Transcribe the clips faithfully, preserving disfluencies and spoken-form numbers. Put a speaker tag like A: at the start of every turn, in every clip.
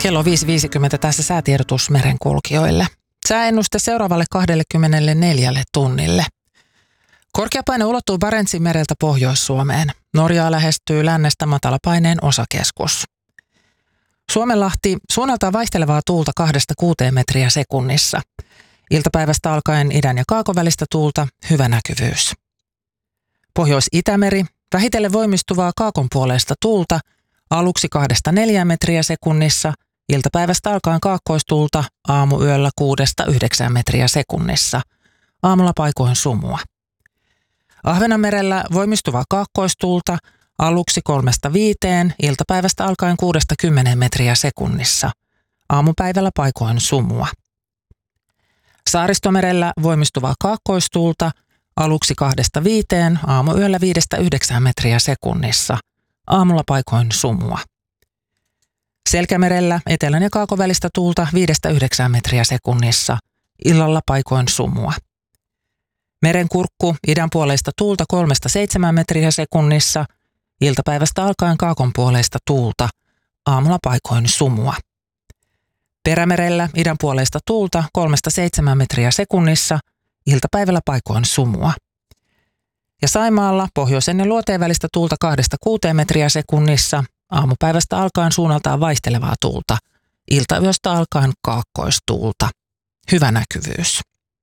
A: Kello viisi viisikymmentä tässä säätiedotus merenkulkijoille. Sääennuste seuraavalle kaksikymmentäneljä tunnille. Korkeapaine ulottuu Barentsin mereltä Pohjois-Suomeen. Norjaa lähestyy lännestä matalapaineen osakeskus. Suomenlahti suunnaltaan vaihtelevaa tuulta kahdesta kuuteen metriä sekunnissa. Iltapäivästä alkaen idän ja kaakon välistä tuulta, hyvä näkyvyys. Pohjois-Itämeri, vähitellen voimistuvaa kaakon puoleista tuulta, aluksi kahdesta neljään metriä sekunnissa, iltapäivästä alkaen kaakkoistuulta, aamuyöllä kuudesta yhdeksään metriä sekunnissa. Aamulla paikoin sumua. Ahvenanmerellä voimistuvaa kaakkoistuulta, aluksi kolmesta viiteen, iltapäivästä alkaen kuudesta kymmeneen metriä sekunnissa. Aamupäivällä paikoin sumua. Saaristomerellä voimistuvaa kaakkoistuulta, aluksi kahdesta viiteen, aamuyöllä viidestä yhdeksään metriä sekunnissa. Aamulla paikoin sumua. Selkämerellä etelän ja kaakon välistä tuulta viidestä yhdeksään metriä sekunnissa. Illalla paikoin sumua. Merenkurkku idän puoleista tuulta kolmesta seitsemään metriä sekunnissa. Iltapäivästä alkaen kaakon puoleista tuulta. Aamulla paikoin sumua. Perämerellä idän puoleista tuulta kolmesta seitsemään metriä sekunnissa. Iltapäivällä paikoin sumua. Ja Saimaalla pohjoisen ja luoteen välistä tuulta kahdesta kuuteen metriä sekunnissa. Aamupäivästä alkaen suunnaltaan vaihtelevaa tuulta. Iltayöstä alkaen kaakkoistuulta. Hyvä näkyvyys.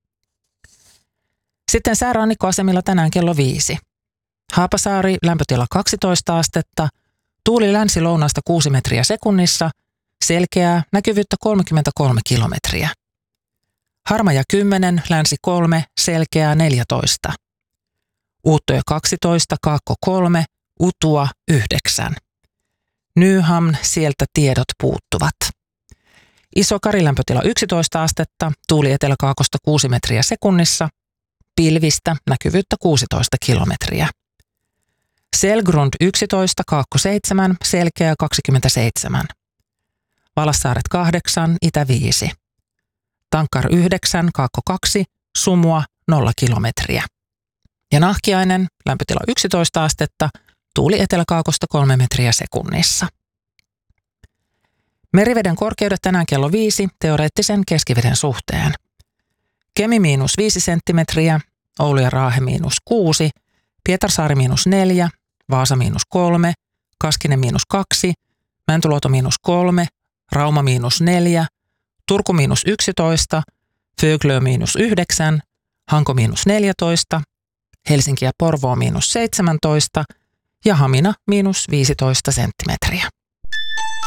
A: Sitten säärannikkoasemilla tänään kello viisi. Haapasaari lämpötila kaksitoista astetta. Tuuli länsi-lounaasta kuusi metriä sekunnissa. Selkeää, näkyvyyttä kolmekymmentäkolme kilometriä. Harmaja kymmenen, länsi kolme, selkeää neljätoista. Uuttöö kaksitoista, Kaakko kolme, Utua yhdeksän. Nyhamn, sieltä tiedot puuttuvat. Iso-Kari lämpötila yksitoista astetta, tuuli eteläkaakosta kuusi metriä sekunnissa. Pilvistä, näkyvyyttä kuusitoista kilometriä. Selgrund yksitoista, Kaakko seitsemän, selkeää kaksikymmentäseitsemän. Valassaaret kahdeksan, Itä viisi. Tankkar yhdeksän, Kaakko kaksi, sumua nolla kilometriä. Ja Nahkiainen, lämpötila yksitoista astetta, tuuli eteläkaakosta kolme metriä sekunnissa. Meriveden korkeudet tänään kello viisi teoreettisen keskiveden suhteen. Kemi miinus viisi senttimetriä, Oulu ja Raahe miinus kuusi, Pietarsaari miinus neljä, Vaasa miinus kolme, Kaskinen miinus kaksi, Mäntyluoto miinus kolme, Rauma miinus neljä, Turku miinus yksitoista, Föglö miinus yhdeksän, Hanko miinus neljätoista, Helsinki ja Porvoo miinus seitsemäntoista ja Hamina miinus viisitoista senttimetriä.